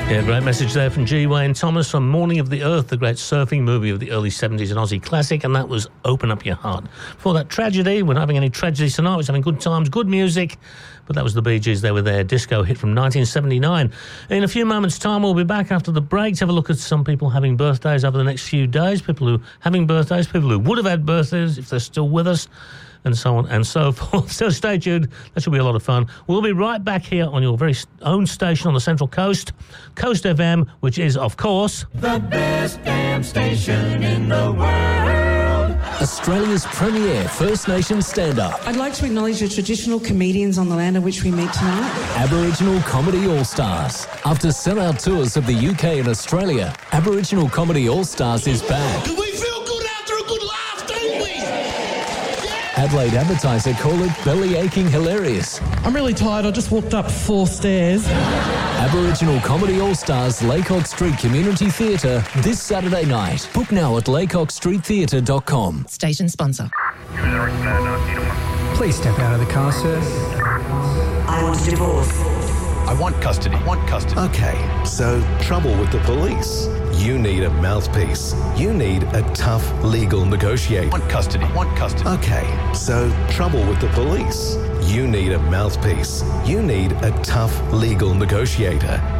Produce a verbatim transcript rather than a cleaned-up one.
Yeah, great message there from G. Wayne Thomas from Morning of the Earth, the great surfing movie of the early seventies, an Aussie classic, and that was Open Up Your Heart. For that tragedy, we're not having any tragedy tonight, we're having good times, good music, but that was the Bee Gees, they were there, disco hit from nineteen seventy-nine. In a few moments' time, we'll be back after the break to have a look at some people having birthdays over the next few days, people who are having birthdays, people who would have had birthdays if they're still with us, and so on and so forth. So stay tuned. That should be a lot of fun. We'll be right back here on your very own station on the Central Coast, Coast F M, which is, of course, the best damn station in the world. Australia's premier First Nations stand-up. I'd like to acknowledge the traditional comedians on the land on which we meet tonight. Aboriginal Comedy All-Stars. After sell-out tours of the U K and Australia, Aboriginal Comedy All-Stars is back. Do we feel good after a good laugh, don't we? Adelaide Advertiser call it belly-aching hilarious. I'm really tired. I just walked up four stairs. Aboriginal Comedy All-Stars Laycock Street Community Theatre this Saturday night. Book now at laycock street theatre dot com. Station sponsor. Please step out of the car, sir. I want a divorce. I want custody. I want custody. Okay, so trouble with the police. You need a mouthpiece. You need a tough legal negotiator. I want custody. I want custody. Okay, so trouble with the police. You need a mouthpiece. You need a tough legal negotiator.